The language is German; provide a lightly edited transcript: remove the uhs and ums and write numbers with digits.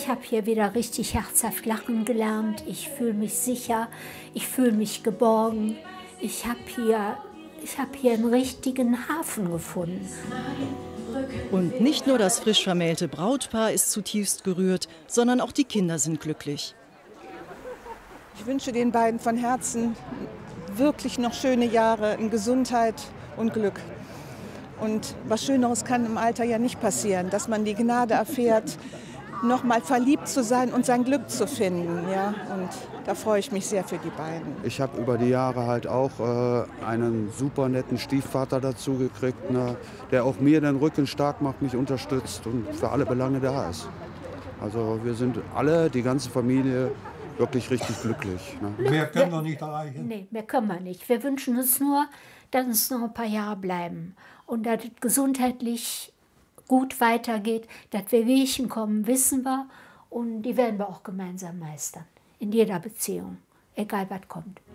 Ich habe hier wieder richtig herzhaft lachen gelernt. Ich fühle mich sicher, ich fühle mich geborgen. Ich habe hier einen richtigen Hafen gefunden. Und nicht nur das frisch vermählte Brautpaar ist zutiefst gerührt, sondern auch die Kinder sind glücklich. Ich wünsche den beiden von Herzen wirklich noch schöne Jahre in Gesundheit und Glück. Und was Schöneres kann im Alter ja nicht passieren, dass man die Gnade erfährt, noch mal verliebt zu sein und sein Glück zu finden. Ja? Und da freue ich mich sehr für die beiden. Ich habe über die Jahre halt auch einen super netten Stiefvater dazu gekriegt, ne, der auch mir den Rücken stark macht, mich unterstützt und für alle Belange da ist. Also wir sind alle, die ganze Familie, wirklich richtig glücklich. Ne? Mehr können wir nicht erreichen. Nee, mehr können wir nicht. Wir wünschen uns nur, dass es noch ein paar Jahre bleiben und dass es gesundheitlich gut weitergeht, dass wir Wehchen kommen, wissen wir und die werden wir auch gemeinsam meistern. In jeder Beziehung, egal was kommt.